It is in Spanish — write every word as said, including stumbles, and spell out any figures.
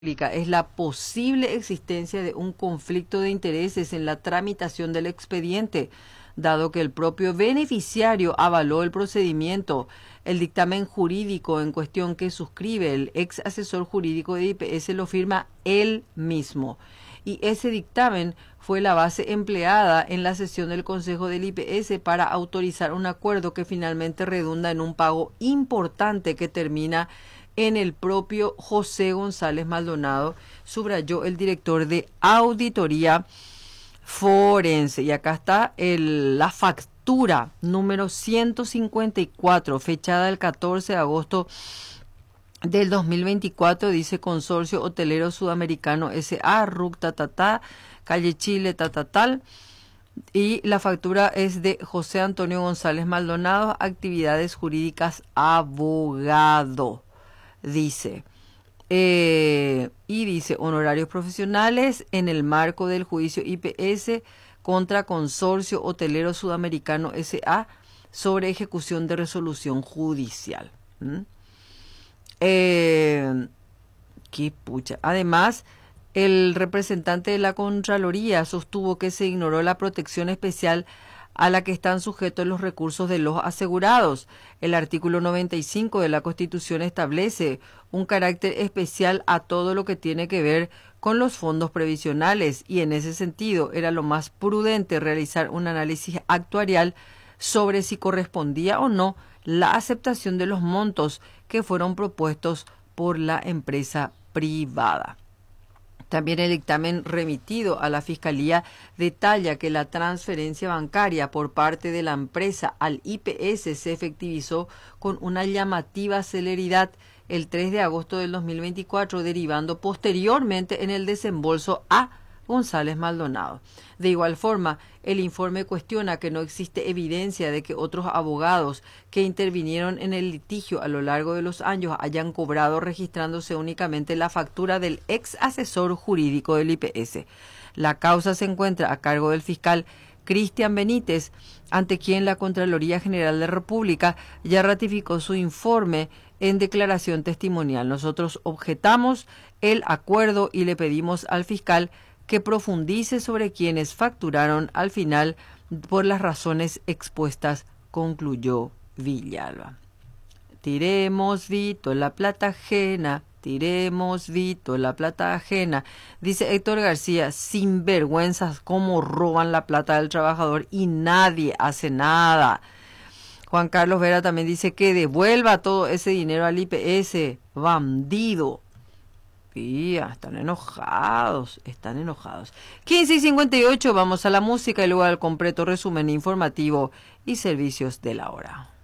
es la posible existencia de un conflicto de intereses en la tramitación del expediente, dado que el propio beneficiario avaló el procedimiento. El dictamen jurídico en cuestión que suscribe el ex asesor jurídico de I P S lo firma él mismo. Y ese dictamen fue la base empleada en la sesión del Consejo del I P S para autorizar un acuerdo que finalmente redunda en un pago importante que termina en el propio José González Maldonado, subrayó el director de Auditoría Forense. Y acá está el, la factura número ciento cincuenta y cuatro, fechada el catorce de agosto del dos mil veinticuatro, dice Consorcio Hotelero Sudamericano S A, R U C Tatatá, Calle Chile Tatatal. Y la factura es de José Antonio González Maldonado, actividades jurídicas abogado. Dice, eh, y dice, honorarios profesionales en el marco del juicio I P S contra Consorcio Hotelero Sudamericano S A sobre ejecución de resolución judicial. ¿Mm? Eh, qué pucha. Además, el representante de la Contraloría sostuvo que se ignoró la protección especial a la que están sujetos los recursos de los asegurados. El artículo noventa y cinco de la Constitución establece un carácter especial a todo lo que tiene que ver con los fondos previsionales y en ese sentido era lo más prudente realizar un análisis actuarial sobre si correspondía o no la aceptación de los montos que fueron propuestos por la empresa privada. También el dictamen remitido a la Fiscalía detalla que la transferencia bancaria por parte de la empresa al I P S se efectivizó con una llamativa celeridad el tres de agosto del dos mil veinticuatro, derivando posteriormente en el desembolso a González Maldonado. De igual forma, el informe cuestiona que no existe evidencia de que otros abogados que intervinieron en el litigio a lo largo de los años hayan cobrado registrándose únicamente la factura del ex asesor jurídico del I P S. La causa se encuentra a cargo del fiscal Cristian Benítez, ante quien la Contraloría General de la República ya ratificó su informe en declaración testimonial. Nosotros objetamos el acuerdo y le pedimos al fiscal que profundice sobre quienes facturaron al final por las razones expuestas, concluyó Villalba. Tiremos, Vito, la plata ajena, tiremos, Vito, la plata ajena. Dice Héctor García, sinvergüenzas, cómo roban la plata del trabajador y nadie hace nada. Juan Carlos Vera también dice que devuelva todo ese dinero al I P S, bandido. Pía, están enojados, están enojados. quince y cincuenta y ocho, vamos a la música y luego al completo resumen informativo y servicios de la hora.